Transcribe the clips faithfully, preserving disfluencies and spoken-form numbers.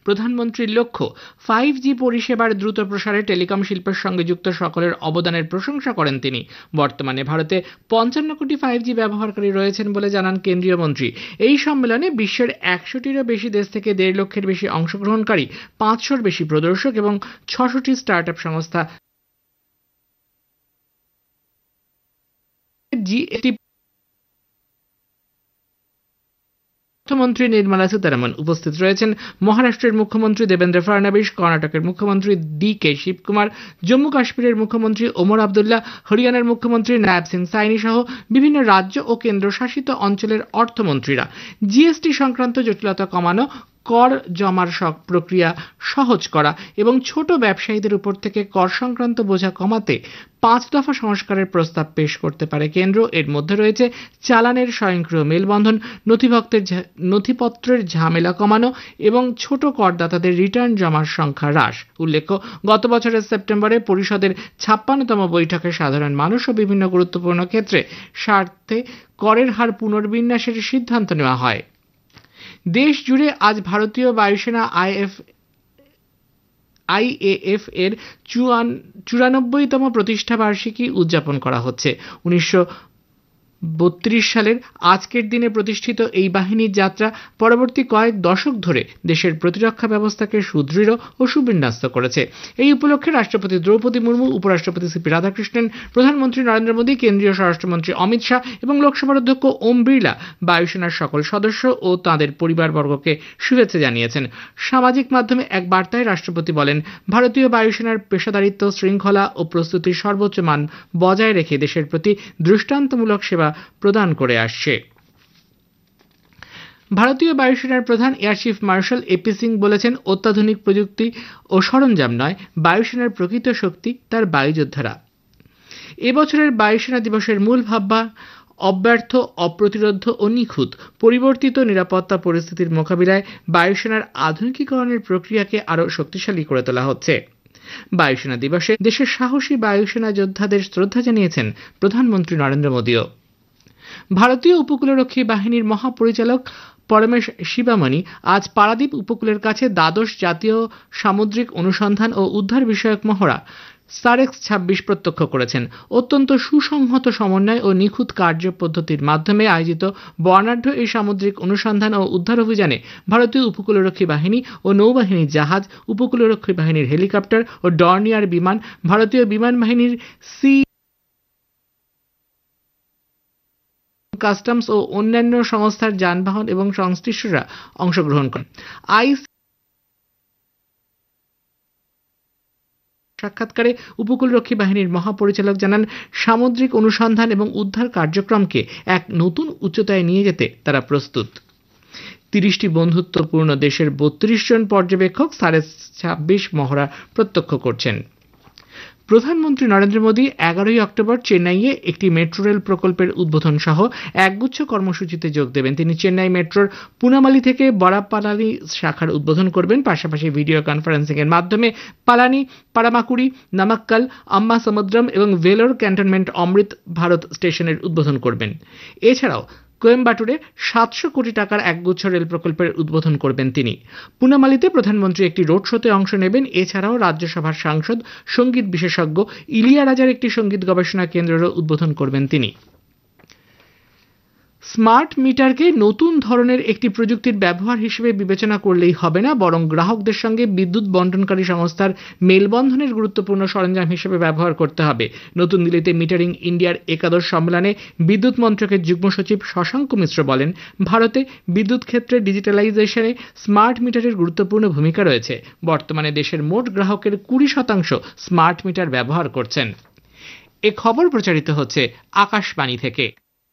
প্রধানমন্ত্রীর লক্ষ্য five G পরিষেবার দ্রুত প্রসারে টেলিকম শিল্পের সঙ্গে যুক্ত সকলের অবদানের প্রশংসা করেন তিনি। বর্তমানে ভারতে পঞ্চান্ন কোটি ফাইভ জি ব্যবহারকারী রয়েছেন বলে জানান কেন্দ্রীয় মন্ত্রী। এই সম্মেলনে বিশ্বের একশোটিরও বেশি দেশ থেকে দেড় লক্ষের বেশি অংশগ্রহণকারী, পাঁচশোর বেশি প্রদর্শক এবং ছশোটি স্টার্টআপ সংস্থা জিএসটি অর্থমন্ত্রী নির্মলা সীতারামন উপস্থিত রয়েছেন। মহারাষ্ট্রের মুখ্যমন্ত্রী দেবেন্দ্র ফডনবিস, কর্ণাটকের মুখ্যমন্ত্রী ডি কে শিবকুমার, জম্মু কাশ্মীরের মুখ্যমন্ত্রী ওমর আবদুল্লাহ, হরিয়ানার মুখ্যমন্ত্রী নায়াব সিং সাইনি সহ বিভিন্ন রাজ্য ও কেন্দ্রশাসিত অঞ্চলের অর্থমন্ত্রীরা জিএসটি সংক্রান্ত জটিলতা কমানো, কর জমার প্রক্রিয়া সহজ করা এবং ছোট ব্যবসায়ীদের উপর থেকে কর সংক্রান্ত বোঝা কমাতে পাঁচ দফা সংস্কারের প্রস্তাব পেশ করতে পারে কেন্দ্র। এর মধ্যে রয়েছে চালানের স্বয়ংক্রিয় মেলবন্ধন, নথিভক্তের নথিপত্রের ঝামেলা কমানো এবং ছোট করদাতাদের রিটার্ন জমার সংখ্যা হ্রাস। উল্লেখ্য, গত বছরের সেপ্টেম্বরে পরিষদের ছাপ্পান্নতম বৈঠকে সাধারণ মানুষ ও বিভিন্ন গুরুত্বপূর্ণ ক্ষেত্রে স্বার্থে করের হার পুনর্বিন্যাসের সিদ্ধান্ত নেওয়া হয়। দেশ জুড়ে আজ ভারতীয় বায়ুসেনা আইএফ আইএএফ এর চুরানব্বইতম প্রতিষ্ঠা বার্ষিকী উদযাপন করা হচ্ছে। উনিশশো বত্রিশ সালের আজকের দিনে প্রতিষ্ঠিত এই বাহিনীর যাত্রা পরবর্তী কয়েক দশক ধরে দেশের প্রতিরক্ষা ব্যবস্থাকে সুদৃঢ় ও সুবিন্যস্ত করেছে। এই উপলক্ষে রাষ্ট্রপতি দ্রৌপদী মুর্মু, উপরাষ্ট্রপতি সিপি রাধাকৃষ্ণন, প্রধানমন্ত্রী নরেন্দ্র মোদী, কেন্দ্রীয় স্বরাষ্ট্রমন্ত্রী অমিত শাহ এবং লোকসভার অধ্যক্ষ ওম বিড়লা বায়ুসেনার সকল সদস্য ও তাঁদের পরিবারবর্গকে শুভেচ্ছা জানিয়েছেন। সামাজিক মাধ্যমে এক বার্তায় রাষ্ট্রপতি বলেন, ভারতীয় বায়ুসেনার পেশাদারিত্ব, শৃঙ্খলা ও প্রস্তুতির সর্বোচ্চ মান বজায় রেখে দেশের প্রতি দৃষ্টান্তমূলক সেবা প্রদান করে আসছে। ভারতীয় বায়ুসেনার প্রধান air chief marshal AP Singh বলেছেন, অত্যাধুনিক প্রযুক্তি ও সরঞ্জাম নয়, বায়ুসেনার প্রকৃত শক্তি তার বায়ুযোদ্ধারা। এবছরের বায়ুসেনা দিবসের মূল ভাবনা অব্যর্থ, অপ্রতিরোধ্য ও নিখুঁত। পরিবর্তিত নিরাপত্তা পরিস্থিতির মোকাবিলায় বায়ুসেনার আধুনিকীকরণের প্রক্রিয়াকে আরও শক্তিশালী করে তোলা হচ্ছে। বায়ুসেনা দিবসে দেশের সাহসী বায়ুসেনা যোদ্ধাদের শ্রদ্ধা জানিয়েছেন প্রধানমন্ত্রী নরেন্দ্র মোদীও। ভারতীয় উপকূলরক্ষী বাহিনীর মহাপরিচালক পরমেশ শিবামণি আজ পারাদ্বীপ উপকূলের কাছে দ্বাদশ জাতীয় সামুদ্রিক অনুসন্ধান ও উদ্ধার বিষয়ক মহড়া সারেক্স ছাব্বিশ প্রত্যক্ষ করেছেন। অত্যন্ত সুসংহত সমন্বয় ও নিখুঁত কার্যপদ্ধতির মাধ্যমে আয়োজিত বর্ণাঢ্য এই সামুদ্রিক অনুসন্ধান ও উদ্ধার অভিযানে ভারতীয় উপকূলরক্ষী বাহিনী ও নৌবাহিনীর জাহাজ, উপকূলরক্ষী বাহিনীর হেলিকপ্টার ও ডর্নিয়ার বিমান, ভারতীয় বিমান বাহিনীর সি কাস্টমস ও অন্যান্য সংস্থার যানবাহন এবং সংশ্লিষ্টরা অংশগ্রহণ করেন। আইস সাক্ষাৎকারে উপকূলরক্ষী বাহিনীর মহাপরিচালক জানান, সামুদ্রিক অনুসন্ধান এবং উদ্ধার কার্যক্রমকে এক নতুন উচ্চতায় নিয়ে যেতে তারা প্রস্তুত। তিরিশটি বন্ধুত্বপূর্ণ দেশের বত্রিশ জন পর্যবেক্ষক সারেক্স ছাব্বিশ মহড়া প্রত্যক্ষ করছেন। প্রধানমন্ত্রী নরেন্দ্র মোদী এগারোই অক্টোবর চেন্নাইয়ে একটি মেট্রো রেল প্রকল্পের উদ্বোধন সহ একগুচ্ছ কর্মসূচিতে যোগ দেবেন। তিনি চেন্নাই মেট্রোর পুনামালি থেকে বড়াপালানি শাখার উদ্বোধন করবেন। পাশাপাশি ভিডিও কনফারেন্সিং এর মাধ্যমে পালানি, পারামাকুড়ি, নামাক্কাল, আম্মা সমুদ্রম এবং ভেলোর ক্যান্টনমেন্ট অমৃত ভারত স্টেশনের উদ্বোধন করবেন। এছাড়াও কোয়েম্বাটুরে সাতশো কোটি টাকার একগুচ্ছ রেল প্রকল্পের উদ্বোধন করবেন তিনি। পুনামালিতে প্রধানমন্ত্রী একটি রোড শোতে অংশ নেবেন। এছাড়াও রাজ্যসভার সাংসদ, সঙ্গীত বিশেষজ্ঞ ইলিয়ারাজার একটি সঙ্গীত গবেষণা কেন্দ্রেরও উদ্বোধন করবেন তিনি। স্মার্ট মিটারকে নতুন ধরনের একটি প্রযুক্তির ব্যবহার হিসেবে বিবেচনা করলেই হবে না, বরং গ্রাহকদের সঙ্গে বিদ্যুৎ বণ্টনকারী সংস্থার মেলবন্ধনের গুরুত্বপূর্ণ সরঞ্জাম হিসেবে ব্যবহার করতে হবে। নতুন দিল্লিতে মিটারিং ইন্ডিয়ার একাদশ সম্মেলনে বিদ্যুৎ মন্ত্রকের যুগ্ম সচিব শশাঙ্ক মিশ্র বলেন, ভারতে বিদ্যুৎ ক্ষেত্রে ডিজিটালাইজেশনে স্মার্ট মিটারের গুরুত্বপূর্ণ ভূমিকা রয়েছে। বর্তমানে দেশের মোট গ্রাহকের কুড়ি শতাংশ স্মার্ট মিটার ব্যবহার করছেন। এ খবর প্রচারিত হচ্ছে আকাশবাণী থেকে।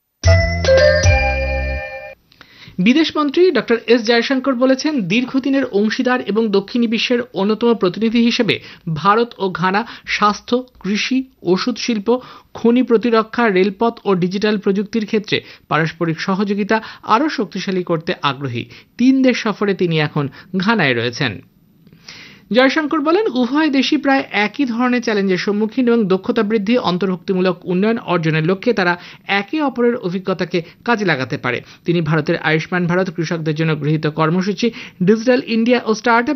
বিদেশমন্ত্রী ডক্টর এস জয়শঙ্কর বলেছেন, দীর্ঘদিনের অংশীদার এবং দক্ষিণী বিশ্বের অন্যতম প্রতিনিধি হিসেবে ভারত ও ঘানা স্বাস্থ্য, কৃষি, ওষুধ শিল্প, খনি প্রতিরক্ষা, রেলপথ ও ডিজিটাল প্রযুক্তির ক্ষেত্রে পারস্পরিক সহযোগিতা আরও শক্তিশালী করতে আগ্রহী। তিন দেশ সফরে তিনি এখন ঘানায় রয়েছেন। জয়শঙ্কর বলেন, উভয় দেশই প্রায় একই ধরনের চ্যালেঞ্জের সম্মুখীন এবং দক্ষতা বৃদ্ধি, অন্তর্ভুক্তিমূলক উন্নয়ন অর্জনের লক্ষ্যে তারা একে অপরের অভিজ্ঞতাকে কাজে লাগাতে পারে। তিনি ভারতের আয়ুষ্মান ভারত, কৃষকদের জন্য গৃহীত কর্মসূচি, ডিজিটাল ইন্ডিয়া ও স্টার্টআপ